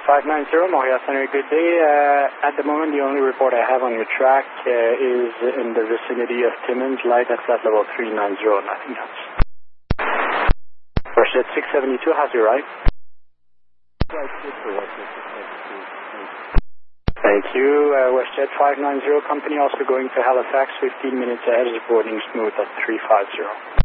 WestJet 590, Montreal Center, good day. At the moment, the only report I have on your track is in the vicinity of Timmins, light at flight level 390, nothing else. WestJet 672, how's your ride? Thank you. WestJet 590, company also going to Halifax, 15 minutes ahead, is boarding smooth at 350.